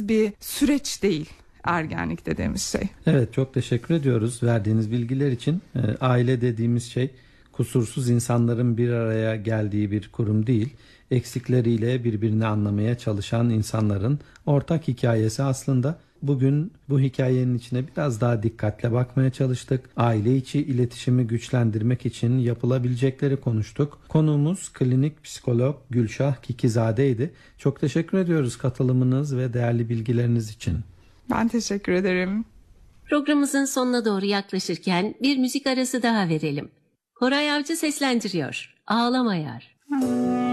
yaşadığımız bir süreç değil ergenlik dediğimiz şey. Evet, çok teşekkür ediyoruz verdiğiniz bilgiler için. Aile dediğimiz şey kusursuz insanların bir araya geldiği bir kurum değil. Eksikleriyle birbirini anlamaya çalışan insanların ortak hikayesi aslında. Bugün bu hikayenin içine biraz daha dikkatle bakmaya çalıştık. Aile içi iletişimi güçlendirmek için yapılabilecekleri konuştuk. Konuğumuz klinik psikolog Gülşah Kikizade'ydi. Çok teşekkür ediyoruz katılımınız ve değerli bilgileriniz için. Ben teşekkür ederim. Programımızın sonuna doğru yaklaşırken bir müzik arası daha verelim. Koray Avcı seslendiriyor. Ağlama Yar.